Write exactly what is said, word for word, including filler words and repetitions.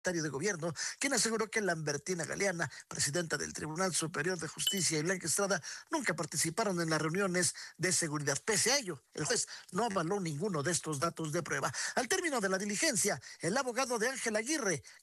de Gobierno, quien aseguró que Lambertina Galeana, presidenta del Tribunal Superior de Justicia, y Blanca Estrada nunca participaron en las reuniones de seguridad. Pese a ello, el juez no avaló ninguno de estos datos de prueba. Al término de la diligencia, el abogado de Ángel Aguirre,